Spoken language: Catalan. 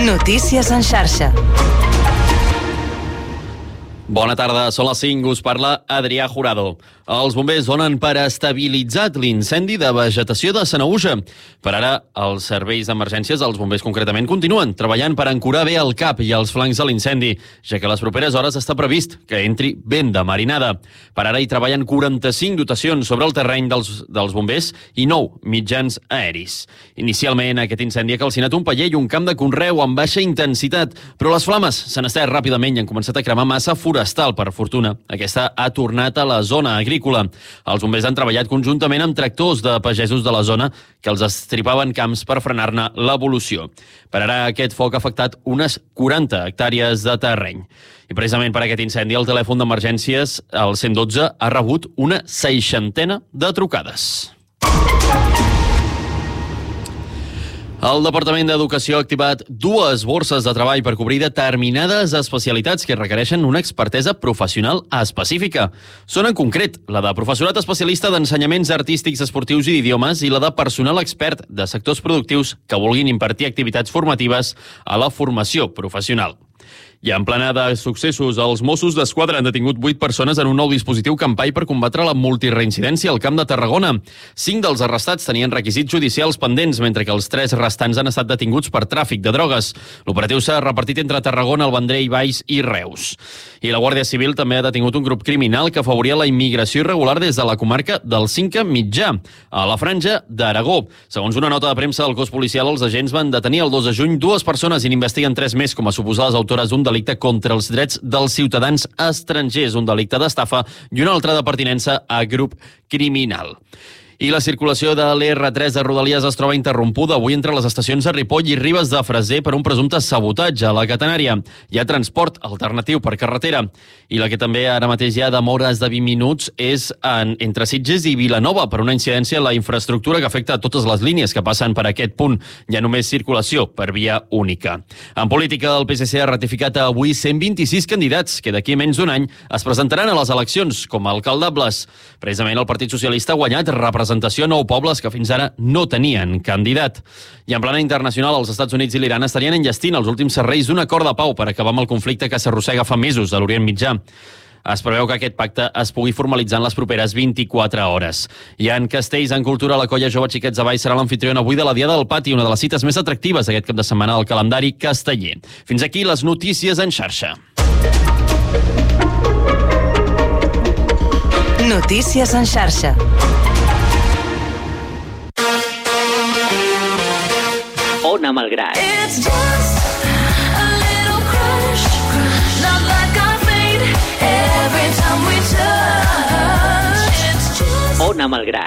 Notícies en xarxa. Bona tarda, són les 5, us parla Adrià Jurado. Els bombers donen per estabilitzat l'incendi de vegetació de Sanaüja. Per ara, els serveis d'emergències, els bombers concretament, continuen treballant per ancorar bé el cap i els flancs de l'incendi, ja que a les properes hores està previst que entri vent de marinada. Per ara hi treballen 45 dotacions sobre el terreny dels bombers i 9 mitjans aeris. Inicialment, aquest incendi ha calcinat un paller i un camp de conreu amb baixa intensitat, però les flames s'han estès ràpidament i han començat a cremar massa forestal, per fortuna. Aquesta ha tornat a la zona agrícola. Els bombers han treballat conjuntament amb tractors de pagesos de la zona que els estripaven camps per frenar-ne l'evolució. Per ara, aquest foc ha afectat unes 40 hectàrees de terreny. I precisament per aquest incendi, el telèfon d'emergències, el 112, ha rebut una 60ena de trucades. El Departament d'Educació ha activat 2 borses de treball per cobrir determinades especialitats que requereixen una expertesa professional específica. Són en concret la de professorat especialista d'ensenyaments artístics, esportius i d'idiomes i la de personal expert de sectors productius que vulguin impartir activitats formatives a la formació professional. I en plena de successos, els Mossos d'Esquadra han detingut 8 persones en un nou dispositiu Campai per combatre la multireincidència al Camp de Tarragona. 5 dels arrestats tenien requisits judicials pendents, mentre que els 3 restants han estat detinguts per tràfic de drogues. L'operatiu s'ha repartit entre Tarragona, el Vendrell, Valls i Reus. I la Guàrdia Civil també ha detingut un grup criminal que afavoria la immigració irregular des de la comarca del Cinca Mitjà, a la Franja d'Aragó. Segons una nota de premsa del cos policial, els agents van detenir el 2 de juny 2 persones i n'investiguen 3 més com a suposades autores d'un delicte contra els drets dels ciutadans estrangers, un delicte d'estafa i un altre de pertinença a grup criminal. I la circulació de l'R3 de Rodalies es troba interrompuda avui entre les estacions de Ripoll i Ribes de Freser per un presumpte sabotatge a la catenària. Hi ha transport alternatiu per carretera. I la que també ara mateix hi ha demores de 20 minuts és entre Sitges i Vilanova per una incidència a la infraestructura que afecta a totes les línies que passen per aquest punt. Hi ha només circulació per via única. En política, el PSC ha ratificat avui 126 candidats que d'aquí a menys d'un any es presentaran a les eleccions com a alcaldables. Precisament el Partit Socialista ha guanyat representació a 9 pobles que fins ara no tenien candidat. I en plana internacional, els Estats Units i l'Iran estarien enllestint els últims serrells d'un acord de pau per acabar amb el conflicte que s'arrossega fa mesos a l'Orient Mitjà. Es preveu que aquest pacte es pugui formalitzar en les properes 24 hores. I en Castells, en cultura, la colla Jove Xiquets de Valls serà l'amfitriona avui de la Diada del Pati, una de les cites més atractives aquest cap de setmana del calendari casteller. Fins aquí les notícies en xarxa. Notícies en xarxa. Ona Malgrat. Ona Malgrat.